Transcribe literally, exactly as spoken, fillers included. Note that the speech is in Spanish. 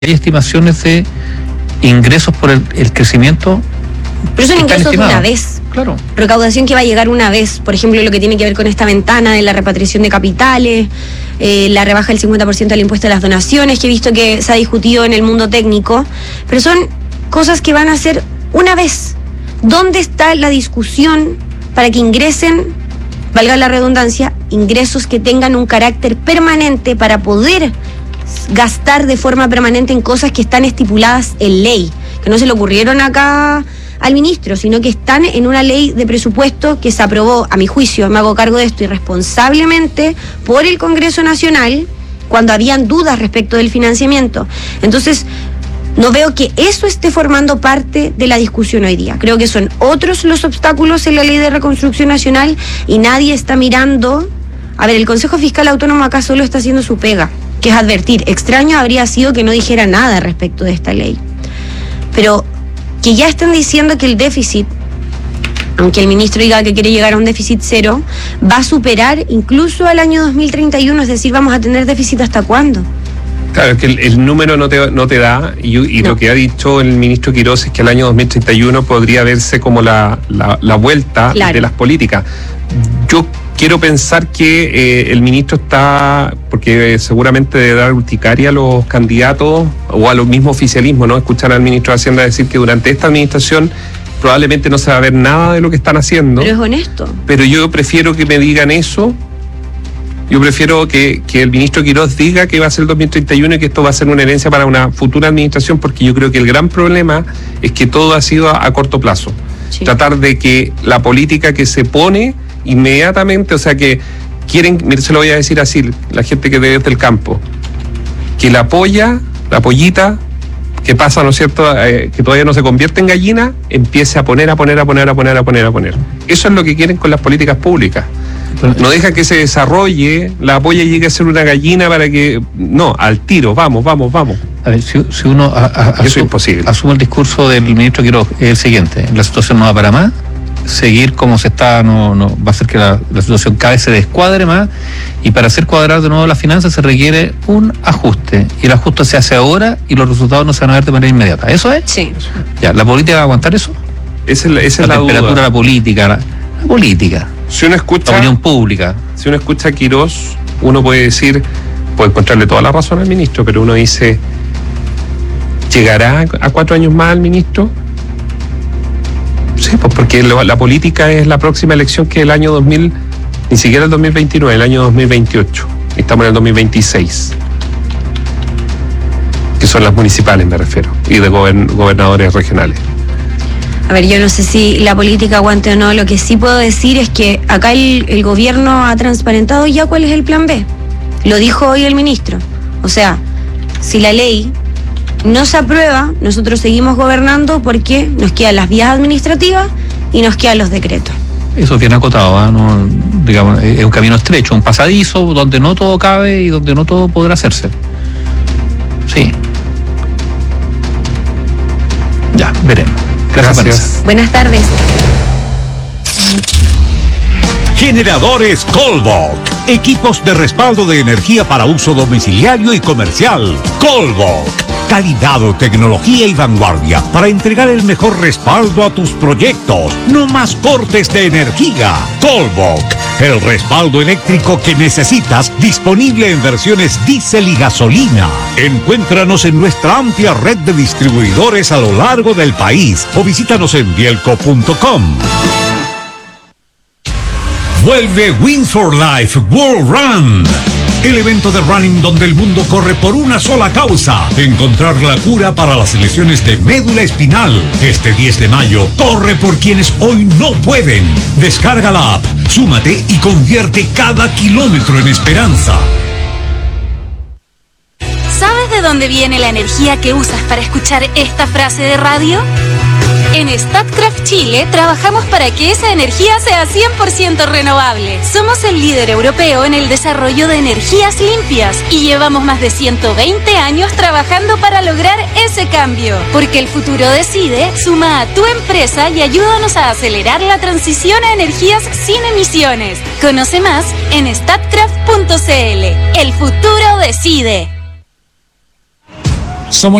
Hay estimaciones de ingresos por el, el crecimiento. Pero son ingresos de una vez. Claro. Recaudación que va a llegar una vez. Por ejemplo, lo que tiene que ver con esta ventana de la repatriación de capitales, eh, la rebaja del cincuenta por ciento del impuesto a las donaciones, que he visto que se ha discutido en el mundo técnico. Pero son cosas que van a ser una vez. ¿Dónde está la discusión para que ingresen, valga la redundancia, ingresos que tengan un carácter permanente para poder gastar de forma permanente en cosas que están estipuladas en ley, que no se le ocurrieron acá al ministro, sino que están en una ley de presupuesto que se aprobó, a mi juicio, me hago cargo de esto irresponsablemente, por el Congreso Nacional, cuando habían dudas respecto del financiamiento. Entonces, no veo que eso esté formando parte de la discusión hoy día. Creo que son otros los obstáculos en la ley de reconstrucción nacional y nadie está mirando. A ver, el Consejo Fiscal Autónomo acá solo está haciendo su pega, que es advertir. Extraño habría sido que no dijera nada respecto de esta ley. Pero que ya estén diciendo que el déficit, aunque el ministro diga que quiere llegar a un déficit cero, va a superar incluso al año dos mil treinta y uno, es decir, vamos a tener déficit ¿hasta cuándo? Claro, es que el, el número no te, no te da, y, y no. Lo que ha dicho el ministro Quirós es que el año dos mil treinta y uno podría verse como la, la, la vuelta claro. de las políticas. Yo quiero pensar que eh, el ministro está, porque eh, seguramente debe dar urticaria a los candidatos o a los mismos oficialismos, ¿no? Escuchar al ministro de Hacienda decir que durante esta administración probablemente no se va a ver nada de lo que están haciendo. Pero es honesto. Pero yo prefiero que me digan eso. Yo prefiero que, que el ministro Quirós diga que va a ser el dos mil treinta y uno y que esto va a ser una herencia para una futura administración, porque yo creo que el gran problema es que todo ha sido a, a corto plazo. Sí. Tratar de que la política que se pone inmediatamente, o sea que quieren, se lo voy a decir así, la gente que desde el campo, que la polla, la pollita, que pasa, ¿no es cierto?, eh, que todavía no se convierte en gallina, empiece a poner, a poner, a poner, a poner, a poner, a poner. Eso es lo que quieren con las políticas públicas. No deja que se desarrolle, la polla llegue a ser una gallina para que... No, al tiro, vamos, vamos, vamos. A ver, si, si uno a, a, Eso es imposible. Asume el discurso del ministro Quirós, es el siguiente: la situación no va para más, seguir como se está no, no va a hacer que la, la situación cada vez se descuadre más, y para hacer cuadrar de nuevo las finanzas se requiere un ajuste, y el ajuste se hace ahora y los resultados no se van a ver de manera inmediata. ¿Eso es? Sí. Ya, ¿la política va a aguantar eso? Esa es la, esa la es la temperatura duda. de la política, la, la política. Si uno escucha, la opinión pública. Si uno escucha a Quirós, uno puede decir, puede encontrarle toda la razón al ministro, pero uno dice, ¿llegará a cuatro años más el ministro? Sí, pues porque la, la política es la próxima elección, que es el año dos mil, ni siquiera el dos mil veintinueve, el año dos mil veintiocho. Estamos en el dos mil veintiséis. Que son las municipales, me refiero, y de gobern, gobernadores regionales. A ver, yo no sé si la política aguante o no. Lo que sí puedo decir es que acá el, el gobierno ha transparentado ya cuál es el plan B. Lo dijo hoy el ministro. O sea, si la ley no se aprueba, nosotros seguimos gobernando porque nos quedan las vías administrativas y nos quedan los decretos. Eso es bien acotado, ¿eh? No, digamos, es un camino estrecho, un pasadizo donde no todo cabe y donde no todo podrá hacerse. Sí. Ya, veremos. Gracias. Gracias. Buenas tardes. Generadores Colbach. Equipos de respaldo de energía para uso domiciliario y comercial. Colbach. Calidad, tecnología y vanguardia para entregar el mejor respaldo a tus proyectos. No más cortes de energía. Colbach. El respaldo eléctrico que necesitas, disponible en versiones diésel y gasolina. Encuéntranos en nuestra amplia red de distribuidores a lo largo del país o visítanos en bielco punto com. Vuelve Wings for Life World Run, el evento de running donde el mundo corre por una sola causa: encontrar la cura para las lesiones de médula espinal. Este diez de mayo, corre por quienes hoy no pueden. Descarga la app, súmate y convierte cada kilómetro en esperanza. ¿Sabes de dónde viene la energía que usas para escuchar esta frase de radio? En Statkraft Chile trabajamos para que esa energía sea cien por ciento renovable. Somos el líder europeo en el desarrollo de energías limpias y llevamos más de ciento veinte años trabajando para lograr ese cambio. Porque el futuro decide, suma a tu empresa y ayúdanos a acelerar la transición a energías sin emisiones. Conoce más en statkraft punto c l. El futuro decide. Somos